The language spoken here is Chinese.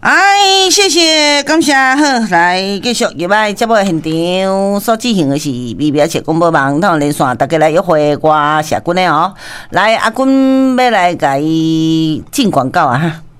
哎，谢谢，感谢，好，来继续入来节目的现场所进行的是微表切广播网通连线，大家来约会我社君的哦。来，阿君要来甲伊进广告啊哈。